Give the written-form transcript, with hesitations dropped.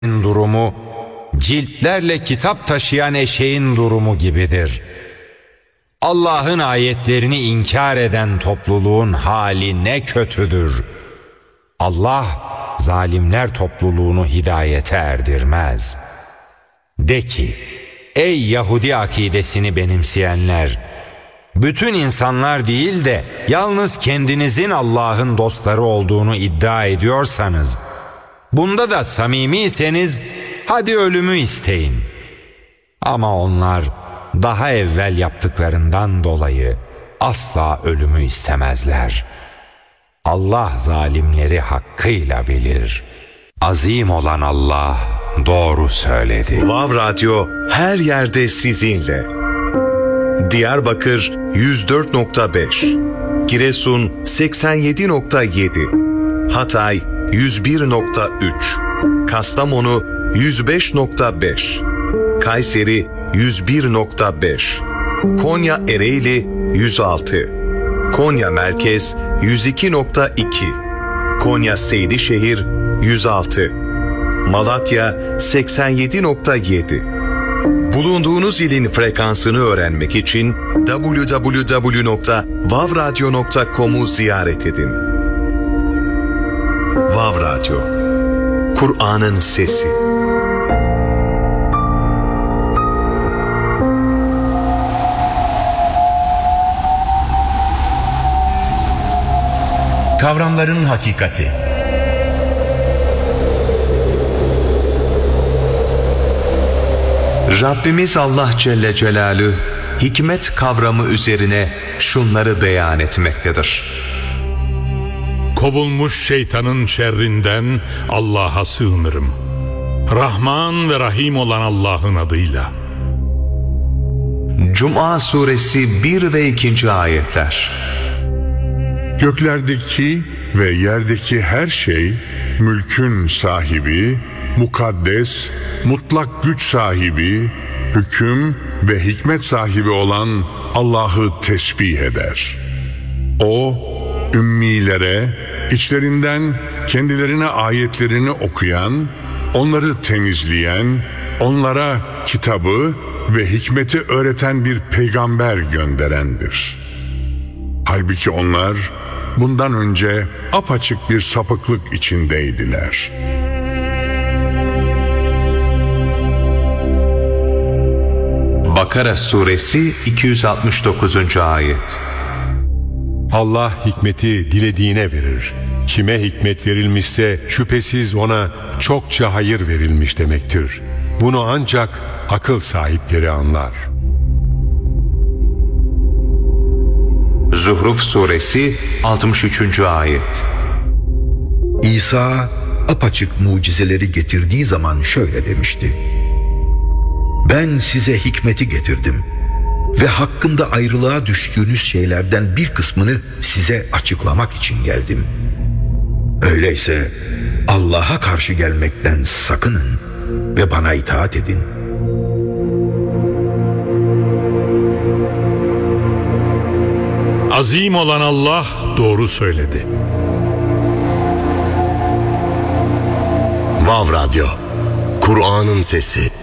durumu, ciltlerle kitap taşıyan eşeğin durumu gibidir. Allah'ın ayetlerini inkar eden topluluğun hali ne kötüdür. Allah zalimler topluluğunu hidayete erdirmez. De ki, ey Yahudi akidesini benimseyenler, bütün insanlar değil de yalnız kendinizin Allah'ın dostları olduğunu iddia ediyorsanız, bunda da samimiyseniz hadi ölümü isteyin. Ama onlar daha evvel yaptıklarından dolayı asla ölümü istemezler. Allah zalimleri hakkıyla bilir. Azim olan Allah doğru söyledi. Vav Radyo her yerde sizinle. Diyarbakır 104.5, Giresun 87.7, Hatay 101.3, Kastamonu 105.5, Kayseri 101.5, Konya Ereğli 106, Konya Merkez 102.2, Konya Seydişehir 106, Malatya 87.7. Bulunduğunuz ilin frekansını öğrenmek için www.vavradyo.com'u ziyaret edin. Vav Radyo, Kur'an'ın sesi. Kavramların hakikati. Rabbimiz Allah Celle Celaluhu hikmet kavramı üzerine şunları beyan etmektedir. Kovulmuş şeytanın şerrinden Allah'a sığınırım. Rahman ve Rahim olan Allah'ın adıyla. Cuma suresi 1 ve 2. ayetler. Göklerdeki ve yerdeki her şey mülkün sahibi, mukaddes, mutlak güç sahibi, hüküm ve hikmet sahibi olan Allah'ı tesbih eder. O, ümmilere, içlerinden kendilerine ayetlerini okuyan, onları temizleyen, onlara kitabı ve hikmeti öğreten bir peygamber gönderendir. Halbuki onlar bundan önce apaçık bir sapıklık içindeydiler. Bakara suresi 269. ayet. Allah hikmeti dilediğine verir. Kime hikmet verilmişse şüphesiz ona çokça hayır verilmiş demektir. Bunu ancak akıl sahipleri anlar. Zuhruf suresi 63. ayet. İsa apaçık mucizeleri getirdiği zaman şöyle demişti: Ben size hikmeti getirdim ve hakkında ayrılığa düştüğünüz şeylerden bir kısmını size açıklamak için geldim. Öyleyse Allah'a karşı gelmekten sakının ve bana itaat edin. Azim olan Allah doğru söyledi. Vav Radyo, Kur'an'ın sesi.